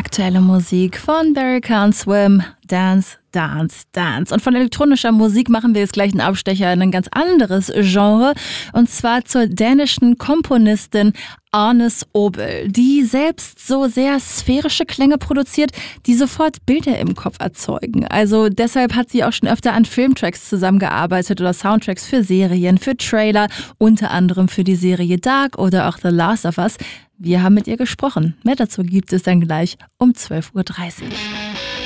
aktuelle Musik von Barry Can't Swim, Dance, Dance, Dance. Und von elektronischer Musik machen wir jetzt gleich einen Abstecher in ein ganz anderes Genre. Und zwar zur dänischen Komponistin Agnes Obel, die selbst so sehr sphärische Klänge produziert, die sofort Bilder im Kopf erzeugen. Also deshalb hat sie auch schon öfter an Filmtracks zusammengearbeitet oder Soundtracks für Serien, für Trailer, unter anderem für die Serie Dark oder auch The Last of Us. Wir haben mit ihr gesprochen. Mehr dazu gibt es dann gleich um 12:30 Uhr.